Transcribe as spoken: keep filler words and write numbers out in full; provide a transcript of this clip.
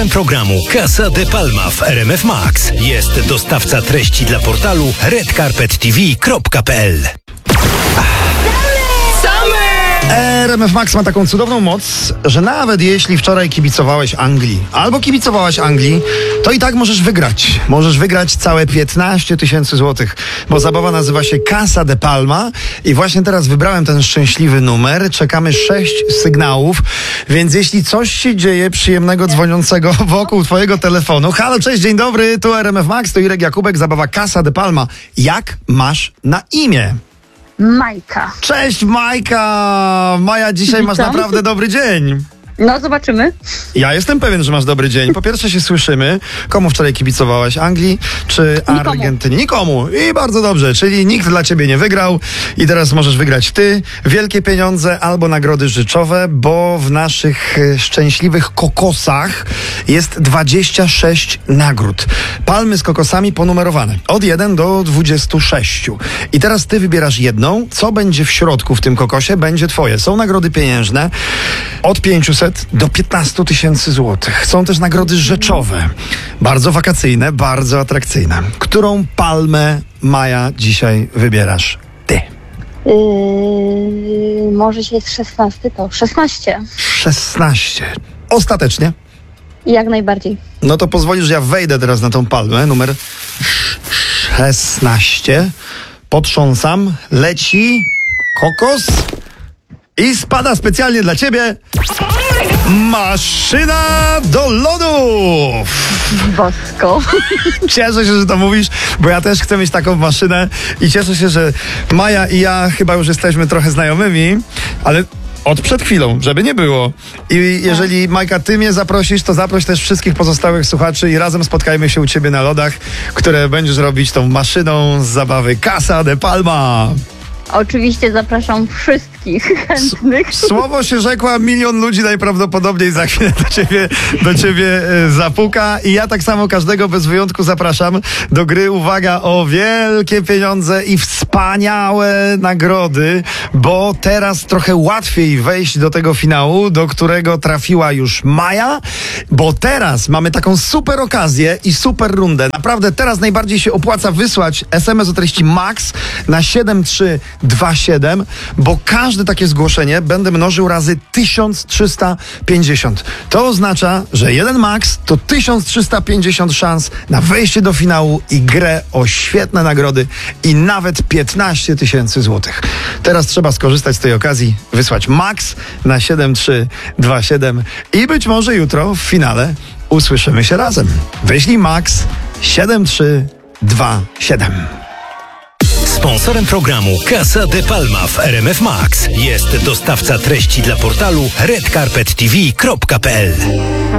Programu Casa de Palma w R M F Max jest dostawca treści dla portalu red carpet t v kropka p l. R M F Max ma taką cudowną moc, że nawet jeśli wczoraj kibicowałeś Anglii albo kibicowałaś Anglii, to i tak możesz wygrać. Możesz wygrać całe piętnaście tysięcy złotych, bo zabawa nazywa się Casa de Palma i właśnie teraz wybrałem ten szczęśliwy numer. Czekamy sześć sygnałów, więc jeśli coś się dzieje przyjemnego, dzwoniącego wokół twojego telefonu. Halo, cześć, dzień dobry, tu R M F Max, to Irek Jakubek, zabawa Casa de Palma. Jak masz na imię? Majka. Cześć Majka! Maja, dzisiaj masz Witam. naprawdę dobry dzień. No, zobaczymy. Ja jestem pewien, że masz dobry dzień. Po pierwsze się słyszymy. Komu wczoraj kibicowałaś? Anglii czy Nikomu. Argentynie? Nikomu. I bardzo dobrze, czyli nikt dla ciebie nie wygrał i teraz możesz wygrać ty wielkie pieniądze albo nagrody rzeczowe, bo w naszych e, szczęśliwych kokosach jest dwadzieścia sześć nagród. Palmy z kokosami ponumerowane. Od jeden do dwudziestu sześciu. I teraz ty wybierasz jedną. Co będzie w środku w tym kokosie, będzie twoje. Są nagrody pieniężne od pięciuset do piętnastu tysięcy złotych. Są też nagrody rzeczowe. Bardzo wakacyjne, bardzo atrakcyjne. Którą palmę, Maja, dzisiaj wybierasz ty? Yy, może się jest szesnasty, to szesnaście. szesnaście. Ostatecznie? Jak najbardziej. No to pozwolisz, że ja wejdę teraz na tą palmę. Numer szesnaście. Potrząsam. Leci kokos. I spada specjalnie dla ciebie maszyna do lodów. Bosko. Cieszę się, że to mówisz, bo ja też chcę mieć taką maszynę i cieszę się, że Maja i ja chyba już jesteśmy trochę znajomymi, ale od przed chwilą, żeby nie było. I jeżeli, Majka, ty mnie zaprosisz, to zaproś też wszystkich pozostałych słuchaczy i razem spotkajmy się u ciebie na lodach, które będziesz robić tą maszyną z zabawy Casa de Palma. Oczywiście zapraszam wszystkich chętnych. Słowo się rzekła, milion ludzi najprawdopodobniej za chwilę do ciebie, do ciebie e, zapuka i ja tak samo każdego bez wyjątku zapraszam do gry, uwaga, o wielkie pieniądze i wspaniałe nagrody, bo teraz trochę łatwiej wejść do tego finału, do którego trafiła już Maja, bo teraz mamy taką super okazję i super rundę. Naprawdę teraz najbardziej się opłaca wysłać es em es o treści MAX na siedem trzy dwa siedem, bo każde takie zgłoszenie będę mnożył razy tysiąc trzysta pięćdziesiąt. To oznacza, że jeden max to tysiąc trzysta pięćdziesiąt szans na wejście do finału i grę o świetne nagrody i nawet piętnaście tysięcy złotych. Teraz trzeba skorzystać z tej okazji, wysłać max na siedem trzy dwa siedem i być może jutro w finale usłyszymy się razem. Wyślij max siedem trzy dwa siedem. Sponsorem programu Casa de Palma w R M F Max jest dostawca treści dla portalu red carpet t v kropka p l.